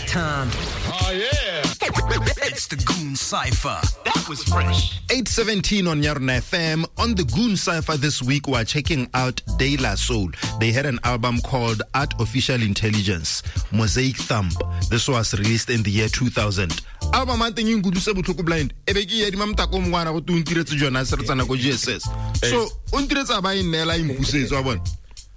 time. Oh, yeah. It's the Goon Cypher. That was fresh. 8:17 on Yarna FM. On the Goon Cypher this week, we're checking out De La Soul. They had an album called Artificial Intelligence, Mosaic Thumb. This was released in the year 2000. Album I think nguduse botlhoko blind. Ebeki ya di mamtako mngwana go tuntiretse jona se re tsana go GSS. So, untiretsa ba inela impusetso wa bona.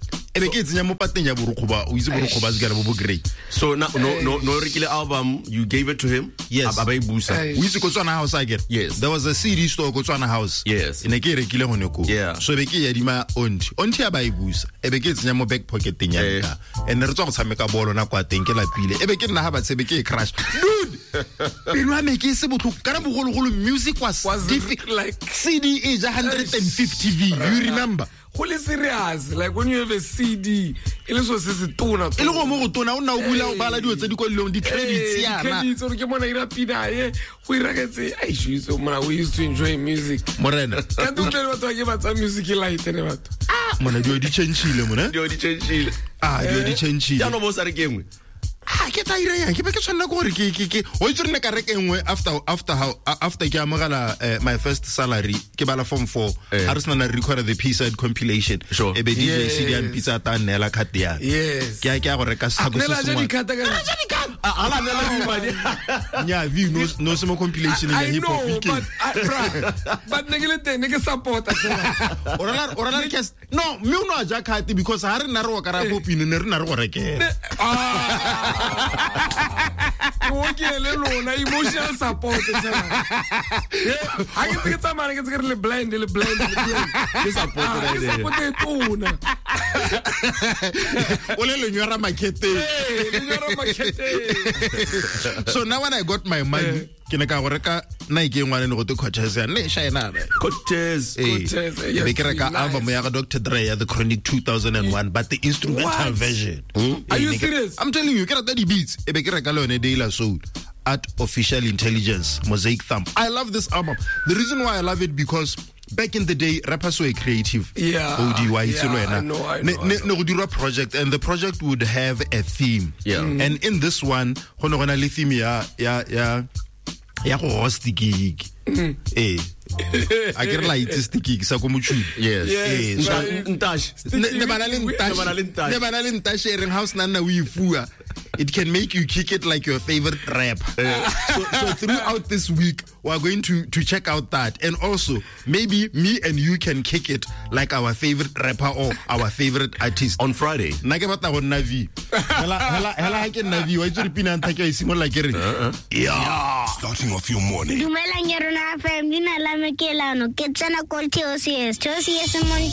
So no regular album, you gave it to him? Yes. We used to go to an house I get. Yes. There was a CD store go to an house. Yes. In a kere kile honeko. Yeah. So beki yadima onti. Onti abai busa. Ebeki tsinya mo back pocket tinya. And re tswa go tshameka bolo na kwa teng ke la pile. Ebeki nna ha ba tsebeki crash. Dude. Pelo make se botlhoko kana bogologolo music was like CD is 150 V. You remember? Holy serious, like when you have a CD, it is so tuna. It look more tuna. Now we allow baladio to do the credits. Yeah, credits. Or come on, I we say, I so man. We used to enjoy music. Morena, can you tell what I give us music light and what? Man, do the change chile, man. Do the change chile. Do the change chile. Ya no most are game. Ke taire ya ke be ke tshwana go re ke o itse rena ka rekengwe after ke amogala my first salary ke bala form 4 Arsenal record the P-side compilation Sure. e be di CD and pizza ta nela card ya Yes. ke go reka sago se Nela se ala nya vi no some compilation ya hip hop weekend but negele te nege support orala ke no me no aja khati because ha re na re o kara popino ne re na re go rekela okay lona emotional support I get some man get le blind the support tuna ole le nyora makete so now when I got my money ke ne ka go reka Nike ngwane ne go te Cortez ya ne shaina Cortez be ke reka album ya Dr. Dre ya The Chronic 2001 but the instrumental version. Are you serious? I'm telling you, ke rata di beats e be ke reka le one De La Soul Artificial Intelligence Mosaic Thumb. I love this album. The reason why I love it because back in the day, rappers were creative. Yeah. I know. Project, and the project would have a theme. Yeah. And in this one, hono le theme ya go host the gig. I get like this sticky sa ko muchu. Yes. Ne banalin sharing house nana we fua. It can make you kick it like your favorite rap. So throughout this week, we're going to check out that. And also, maybe me and you can kick it like our favorite rapper or our favorite artist. On Friday. Nakebata on Navi. Hela ke Navi. Wa itse pina ntaka isingo la kere. Yeah. Starting off your morning. Dumela Yarna FM, dina la mekelano. Ke tsena ko TOCS. TOCS mo